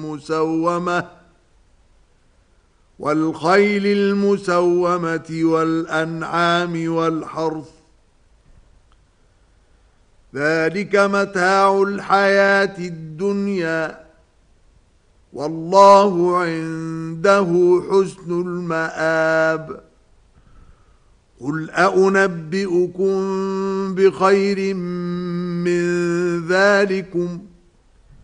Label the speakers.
Speaker 1: مسومة والخيل المسومة والأنعام والحرث ذلك متاع الحياة الدنيا والله عنده حسن المآب قل أنبئكم بخير من ذلكم